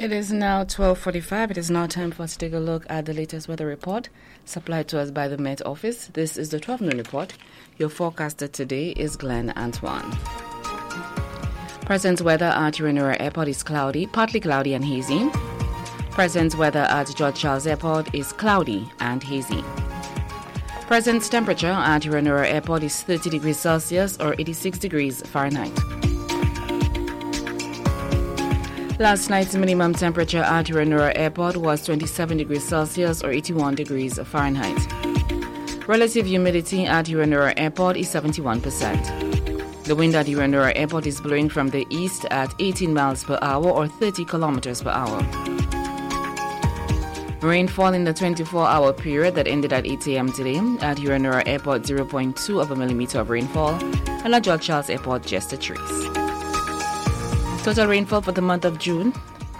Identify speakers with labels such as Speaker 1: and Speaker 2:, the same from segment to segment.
Speaker 1: It is now 12:45. It is now time for us to take a look at the latest weather report supplied to us by the Met Office. This is the 12 noon report. Your forecaster today is Glenn Antoine. Present weather at Urenura Airport is cloudy, partly cloudy and hazy. Present weather at George Charles Airport is cloudy and hazy. Present temperature at Urenura Airport is 30 degrees Celsius or 86 degrees Fahrenheit. Last night's minimum temperature at Urenura Airport was 27 degrees Celsius or 81 degrees Fahrenheit. Relative humidity at Urenura Airport is 71%. The wind at Urenura Airport is blowing from the east at 18 miles per hour or 30 kilometers per hour. Rainfall in the 24-hour period that ended at 8 a.m. today at Urenura Airport 0.2 of a millimeter of rainfall, and at George Charles Airport just a trace. Total rainfall for the month of June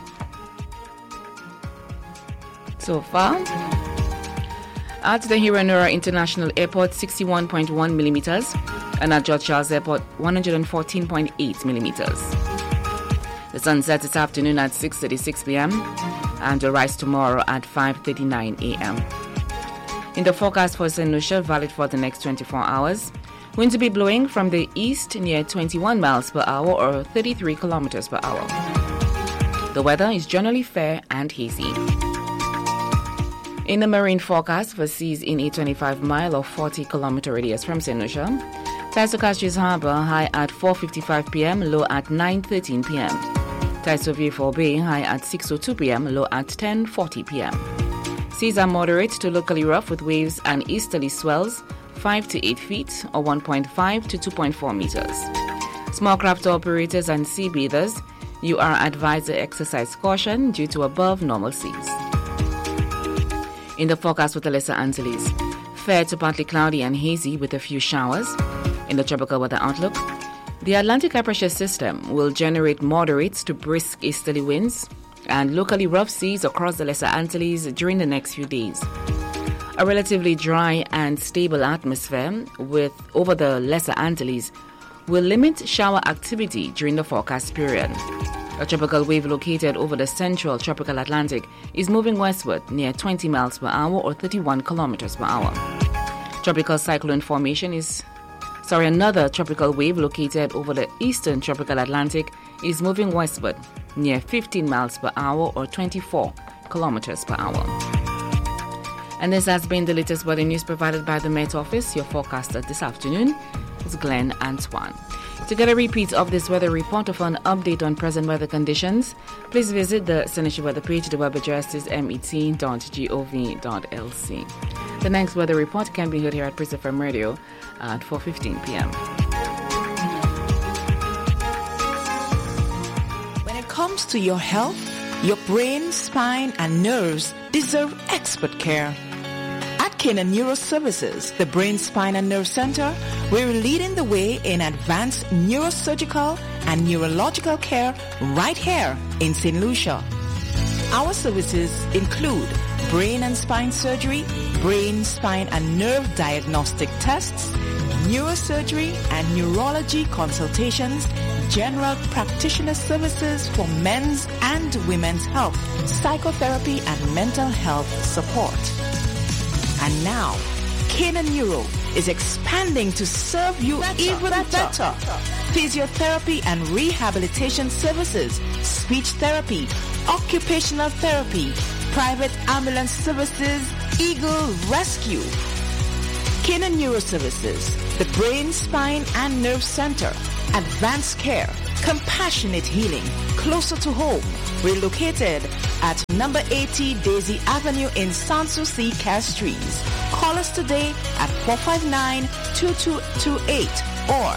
Speaker 1: so far at the Urenura International Airport 61.1 millimeters and at George Charles Airport 114.8 millimeters. The sun sets this afternoon at 6:36 p.m. and will rise tomorrow at 5:39 a.m. In the forecast for St. Lucia, valid for the next 24 hours, wind to be blowing from the east near 21 miles per hour or 33 kilometers per hour. The weather is generally fair and hazy. In the marine forecast for seas in a 25-mile or 40-kilometer radius from St. Lucia, tides to Castries Harbour high at 4:55 p.m., low at 9:13 p.m. Tides to Vieux Bay high at 6:02 p.m., low at 10:40 p.m. Seas are moderate to locally rough with waves and easterly swells 5 to 8 feet or 1.5 to 2.4 meters. Small craft operators and sea bathers, you are advised to exercise caution due to above normal seas. In the forecast for the Lesser Antilles, fair to partly cloudy and hazy with a few showers. In the tropical weather outlook, the Atlantic high pressure system will generate moderate to brisk easterly winds and locally rough seas across the Lesser Antilles during the next few days. A relatively dry and stable atmosphere over the Lesser Antilles will limit shower activity during the forecast period. A tropical wave located over the central tropical Atlantic is moving westward near 20 miles per hour or 31 kilometers per hour. Tropical cyclone formation another tropical wave located over the eastern tropical Atlantic is moving westward near 15 miles per hour or 24 kilometers per hour. And this has been the latest weather news provided by the Met Office. Your forecaster this afternoon is Glenn Antoine. To get a repeat of this weather report or for an update on present weather conditions, please visit the St. Lucia weather page. The web address is met.gov.lc. The next weather report can be heard here at Prince FM Radio at 4:15 p.m.
Speaker 2: When it comes to your health, your brain, spine, and nerves deserve expert care. At Kena Neuro Services, the Brain, Spine, and Nerve Center, we're leading the way in advanced neurosurgical and neurological care right here in St. Lucia. Our services include brain and spine surgery, brain, spine, and nerve diagnostic tests, neurosurgery and neurology consultations, general practitioner services for men's and women's health, psychotherapy, and mental health support. And now, Kena Neuro is expanding to serve you even better. Physiotherapy and rehabilitation services, speech therapy, occupational therapy, private ambulance services, Eagle Rescue. Kena Neuro Services, the Brain, Spine, and Nerve Center, advanced care, compassionate healing, closer to home. We're located at number 80 Daisy Avenue in Sanssouci, Castries. Call us today at 459-2228 or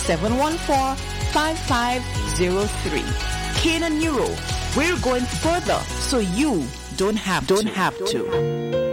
Speaker 2: 714-5503. Kena Neuro, we're going further so you don't have to.